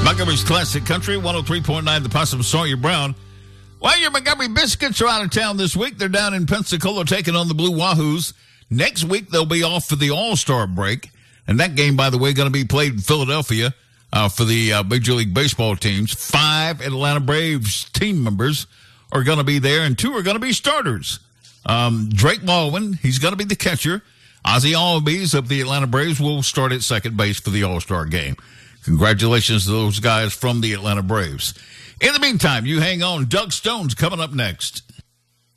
Montgomery's Classic Country, 103.9 The Possum Sawyer Brown. Well, your Montgomery Biscuits are out of town this week. They're down in Pensacola taking on the Blue Wahoos. Next week, they'll be off for the All-Star break. And that game, by the way, going to be played in Philadelphia for the Major League Baseball teams. 5 Atlanta Braves team members are going to be there, and 2 are going to be starters. Drake Baldwin, he's going to be the catcher. Ozzie Albies of the Atlanta Braves will start at second base for the All-Star game. Congratulations to those guys from the Atlanta Braves. In the meantime, you hang on. Doug Stone's coming up next.